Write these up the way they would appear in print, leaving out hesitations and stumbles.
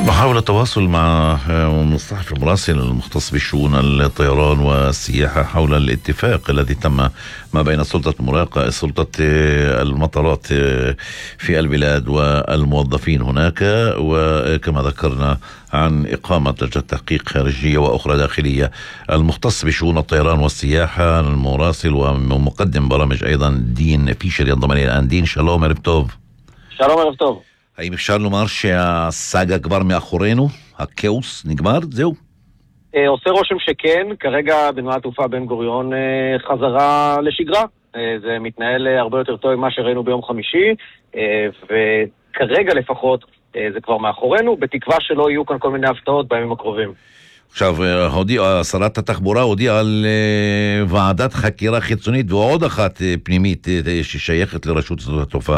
بحاول التواصل مع الصحفي المراسل المختص بشؤون الطيران والسياحة حول الاتفاق الذي تم ما بين سلطة المراقبة سلطة المطارات في البلاد والموظفين هناك، وكما ذكرنا عن إقامة لجنة تحقيق خارجية وأخرى داخلية. المختص بشؤون الطيران والسياحة المراسل ومقدم برامج أيضا دين فيشر ينضم إلينا الآن. دين שלום, ערב טוב. שלום, ערב טוב. האם אפשר לומר שהסאגה כבר מאחורינו? הכאוס נגמר? זהו? עושה רושם שכן. כרגע בנמל התעופה בן גוריון חזרה לשגרה. זה מתנהל הרבה יותר טוב ממה שראינו ביום חמישי, וכרגע לפחות זה כבר מאחורינו, בתקווה שלא יהיו כאן כל מיני הפתעות בימים הקרובים. עכשיו, שרת התחבורה הודיעה על ועדת חקירה חיצונית ועוד אחת פנימית ששייכת לרשות שדות התעופה.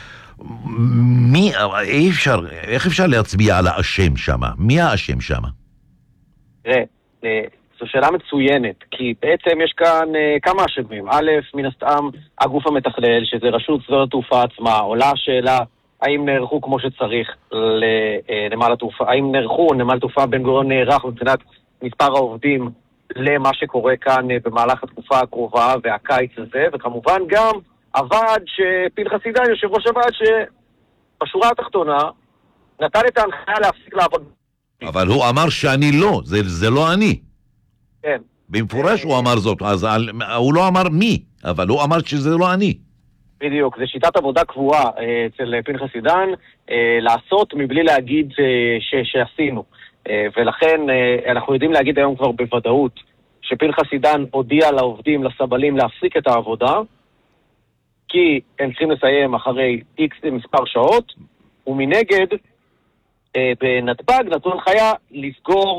איך אפשר להצביע על האשם שמה? מי האשם שמה? תראה, זו שאלה מצוינת, כי בעצם יש כאן כמה אשמים. א', מן הסתם הגוף המתכלל, שזה רשות שדות התעופה עצמה, עולה השאלה האם נערכו כמו שצריך לנמל התעופה, האם נמל התעופה בן גוריון נערך מבחינת מספר העובדים למה שקורה כאן במהלך התקופה הקרובה והקיץ הזה, וכמובן גם הוועד שפנחס עידן, יושב ראש הוועד, שבשורה התחתונה נתן את ההנחיה להפסיק לעבוד. אבל הוא אמר שאני לא, זה לא אני. כן. במפורש הוא אמר זאת, אז הוא לא אמר מי, אבל הוא אמר שזה לא אני. בדיוק, זה שיטת עבודה קבועה אצל פנחס עידן, לעשות מבלי להגיד שעשינו. ולכן אנחנו יודעים להגיד היום כבר בוודאות שפנחס עידן הודיע לעובדים, לסבלים, להפסיק את העבודה, כי הם צריכים לסיים אחרי איקס מספר שעות, ומנגד בנתב"ג נתנו הנחיה לסגור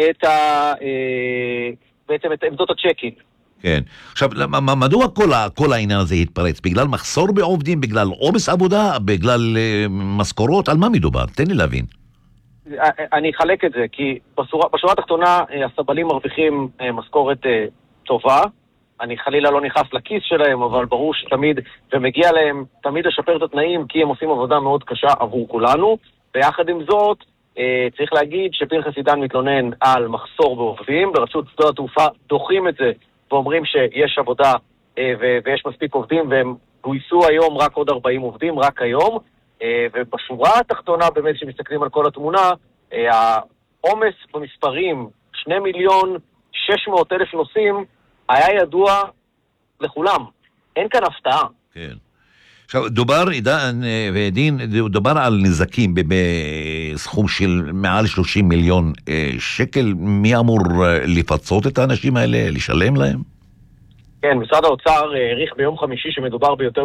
בעצם את עמדות הצ'קין. כן. עכשיו, מדוע כל העניין הזה התפרץ? בגלל מחסור בעובדים, בגלל עומס עבודה, בגלל משכורות? על מה מדובר? תן לי להבין. אני אחלק את זה, כי בשורה התחתונה הסבלים מרוויחים משכורת טובה. אני חלילה לא נכנס לכיס שלהם, אבל ברור שתמיד, ומגיע להם תמיד לשפר את התנאים, כי הם עושים עבודה מאוד קשה עבור כולנו. ויחד עם זאת, צריך להגיד שפנחס עידן מתלונן על מחסור בעובדים, ברשות שדות התעופה דוחים את זה, ואומרים שיש עבודה ויש מספיק עובדים, והם גויסו היום רק עוד 40 עובדים, רק היום. ובשורה התחתונה, באמת, שמסתכלים על כל התמונה, העומס במספרים, 2,600,000 נוסעים, היה ידוע לכולם. אין כאן הפתעה. כן. עכשיו, דובר על נזקים בסכום של מעל 30 מיליון שקל. מי אמור לפצות את האנשים האלה, לשלם להם? כן, משרד האוצר העריך ביום חמישי שמדובר ביותר